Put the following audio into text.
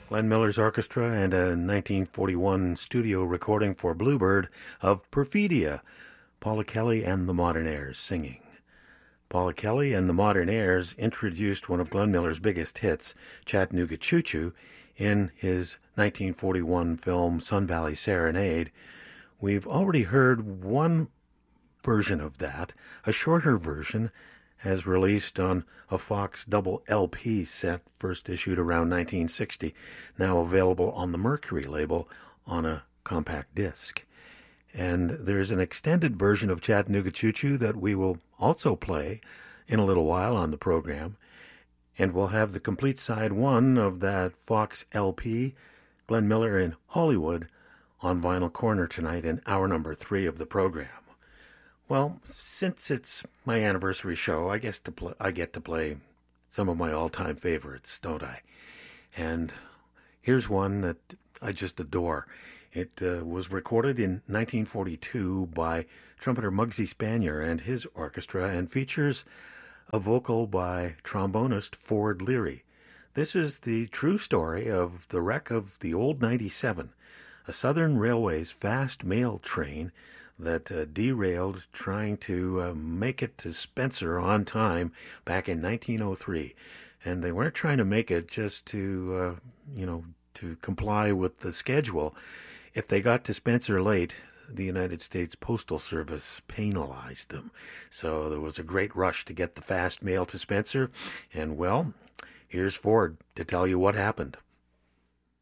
Glenn Miller's orchestra and a 1941 studio recording for Bluebird of Perfidia, Paula Kelly and the Modernaires singing. Paula Kelly and the Modernaires introduced one of Glenn Miller's biggest hits, Chattanooga Choo Choo, in his 1941 film Sun Valley Serenade. We've already heard one version of that, a shorter version, as released on a Fox double LP set first issued around 1960, now available on the Mercury label on a compact disc. And there's an extended version of Chattanooga Choo Choo that we will also play in a little while on the program. And we'll have the complete side one of that Fox LP, Glenn Miller in Hollywood, on Vinyl Corner tonight in hour number 3 of the program. Well, since it's my anniversary show, I get to play some of my all-time favorites, don't I? And here's one that I just adore. It was recorded in 1942 by trumpeter Muggsy Spanier and his orchestra and features a vocal by trombonist Ford Leary. This is the true story of the wreck of the Old 97, a Southern Railway's fast mail train that derailed trying to make it to Spencer on time back in 1903. And they weren't trying to make it just to, to comply with the schedule. If they got to Spencer late, the United States Postal Service penalized them. So there was a great rush to get the fast mail to Spencer. And, well, here's Ford to tell you what happened.